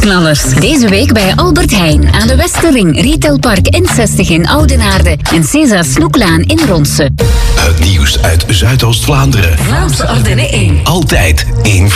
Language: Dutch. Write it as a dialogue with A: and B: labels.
A: Weekknallers. Deze week bij Albert Heijn aan de Westerring, Retailpark N60 in Oudenaarde en César Snoeklaan in Ronse.
B: Het nieuws uit Zuidoost-Vlaanderen.
A: Vlaamse Ardennen 1.
B: Altijd in